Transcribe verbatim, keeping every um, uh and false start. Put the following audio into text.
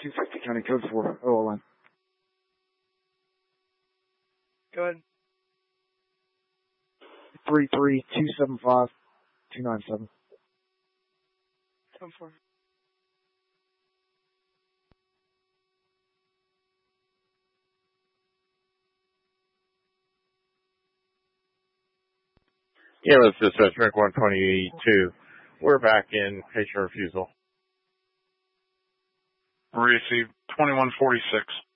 two fifty County Code four, O L N. Go ahead. three three two seven five two nine seven. Come for. Yeah, let's dispatch Rank one twenty-two. We're back in patient refusal. Received twenty-one forty-six.